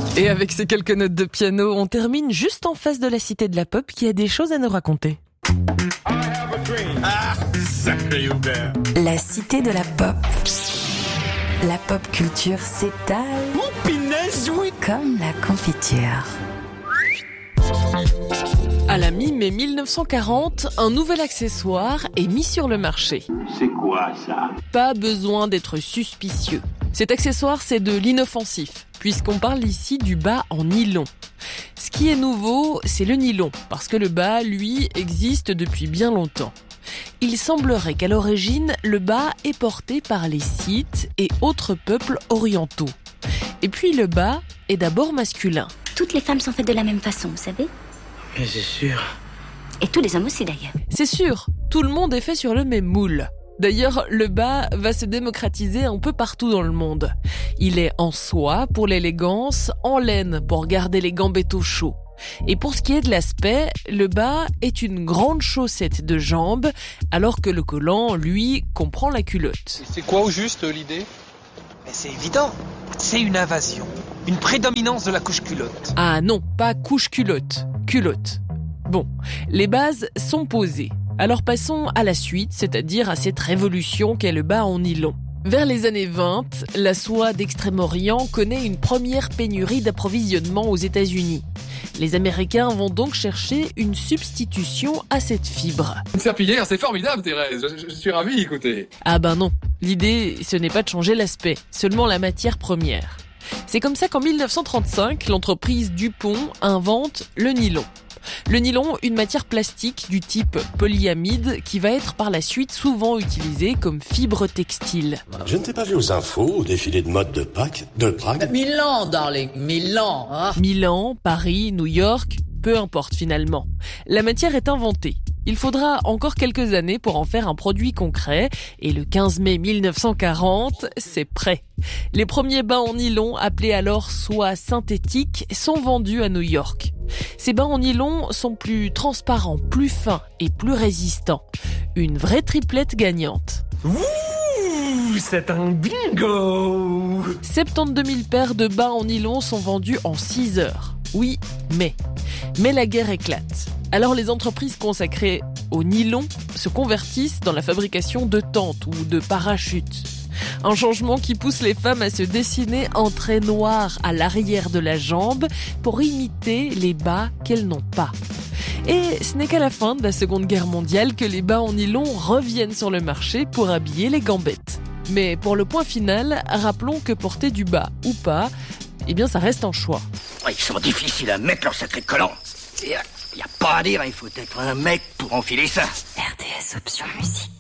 Et avec ces quelques notes de piano, on termine juste en face de la Cité de la Pop qui a des choses à nous raconter. Sacré Hubert. La Cité de la Pop. La pop culture s'étale comme la confiture. À la mi-mai 1940, un nouvel accessoire est mis sur le marché. C'est quoi ça? Pas besoin d'être suspicieux. Cet accessoire, c'est de l'inoffensif, puisqu'on parle ici du bas en nylon. Ce qui est nouveau, c'est le nylon, parce que le bas, lui, existe depuis bien longtemps. Il semblerait qu'à l'origine, le bas est porté par les Scythes et autres peuples orientaux. Et puis le bas est d'abord masculin. Toutes les femmes sont faites de la même façon, vous savez? Mais c'est sûr. Et tous les hommes aussi d'ailleurs. C'est sûr, tout le monde est fait sur le même moule. D'ailleurs, le bas va se démocratiser un peu partout dans le monde. Il est en soie pour l'élégance, en laine pour garder les gambettes chauds. Et pour ce qui est de l'aspect, le bas est une grande chaussette de jambes, alors que le collant, lui, comprend la culotte. C'est quoi au juste l'idée? Mais c'est évident. C'est une invasion. Une prédominance de la couche culotte. Ah non, pas couche culotte, culotte. Bon, les bases sont posées. Alors passons à la suite, c'est-à-dire à cette révolution qu'est le bas en nylon. Vers les années 20, la soie d'Extrême-Orient connaît une première pénurie d'approvisionnement aux États-Unis. Les Américains vont donc chercher une substitution à cette fibre. Une serpillière, c'est formidable, Thérèse. Je suis ravi, écoutez. Ah ben non, l'idée, ce n'est pas de changer l'aspect, seulement la matière première. C'est comme ça qu'en 1935, l'entreprise Dupont invente le nylon. Le nylon, une matière plastique du type polyamide qui va être par la suite souvent utilisée comme fibre textile. Je ne t'ai pas vu aux infos, au défilé de mode de Prague. Milan, darling, Milan. Hein. Milan, Paris, New York, peu importe finalement. La matière est inventée. Il faudra encore quelques années pour en faire un produit concret et le 15 mai 1940, c'est prêt. Les premiers bas en nylon, appelés alors soie synthétique, sont vendus à New York. Ces bas en nylon sont plus transparents, plus fins et plus résistants. Une vraie triplette gagnante. Ouh, c'est un bingo! 72 000 paires de bas en nylon sont vendues en 6 heures. Oui, mais la guerre éclate. Alors les entreprises consacrées au nylon se convertissent dans la fabrication de tentes ou de parachutes. Un changement qui pousse les femmes à se dessiner un trait noir à l'arrière de la jambe pour imiter les bas qu'elles n'ont pas. Et ce n'est qu'à la fin de la Seconde Guerre mondiale que les bas en nylon reviennent sur le marché pour habiller les gambettes. Mais pour le point final, rappelons que porter du bas ou pas, eh bien ça reste un choix. Ils sont difficiles à mettre leurs sacrés collants. Y a pas à dire, il faut être un mec pour enfiler ça. RDS Option Musique.